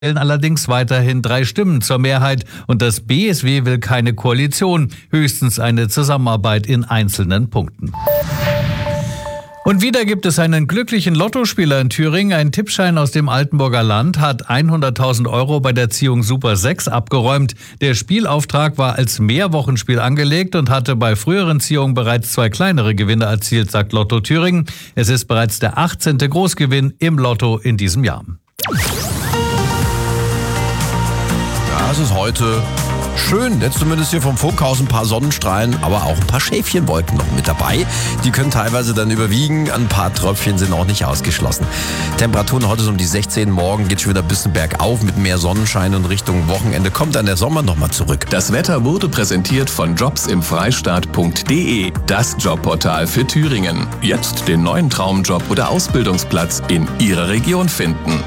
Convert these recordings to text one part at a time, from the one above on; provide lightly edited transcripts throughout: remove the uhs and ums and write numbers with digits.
allerdings weiterhin 3 Stimmen zur Mehrheit und das BSW will keine Koalition, höchstens eine Zusammenarbeit in einzelnen Punkten. Und wieder gibt es einen glücklichen Lottospieler in Thüringen. Ein Tippschein aus dem Altenburger Land hat 100.000 € bei der Ziehung Super 6 abgeräumt. Der Spielauftrag war als Mehrwochenspiel angelegt und hatte bei früheren Ziehungen bereits 2 kleinere Gewinne erzielt, sagt Lotto Thüringen. Es ist bereits der 18. Großgewinn im Lotto in diesem Jahr. Ja, es ist heute schön, jetzt zumindest hier vom Funkhaus ein paar Sonnenstrahlen, aber auch ein paar Schäfchenwolken noch mit dabei. Die können teilweise dann überwiegen, ein paar Tröpfchen sind auch nicht ausgeschlossen. Temperaturen heute so um die 16, morgen geht schon wieder ein bisschen bergauf mit mehr Sonnenschein und Richtung Wochenende kommt dann der Sommer nochmal zurück. Das Wetter wurde präsentiert von jobsimfreistaat.de, das Jobportal für Thüringen. Jetzt den neuen Traumjob oder Ausbildungsplatz in Ihrer Region finden.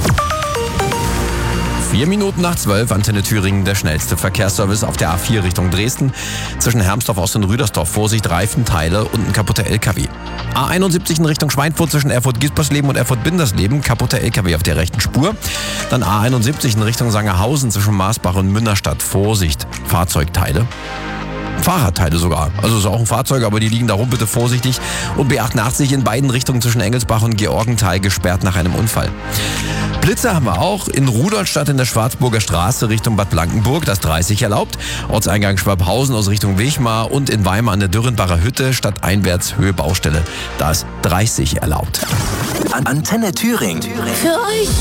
4 Minuten nach 12, Antenne Thüringen, der schnellste Verkehrsservice auf der A4 Richtung Dresden. Zwischen Hermsdorf und Rüdersdorf, Vorsicht, Reifenteile und ein kaputter LKW. A71 in Richtung Schweinfurt zwischen Erfurt-Gispersleben und Erfurt-Bindersleben, kaputter LKW auf der rechten Spur. Dann A71 in Richtung Sangerhausen zwischen Marsbach und Münnerstadt, Vorsicht, Fahrzeugteile. Fahrradteile sogar. Also ist auch ein Fahrzeug, aber die liegen darum, bitte vorsichtig. Und B88 in beiden Richtungen zwischen Engelsbach und Georgenthal gesperrt nach einem Unfall. Blitze haben wir auch in Rudolstadt in der Schwarzburger Straße Richtung Bad Blankenburg, das 30 erlaubt. Ortseingang Schwabhausen aus Richtung Wichmar und in Weimar an der Dürrenbacher Hütte stadteinwärts Höhe Baustelle, da ist 30 erlaubt. Antenne Thüringen. Für euch.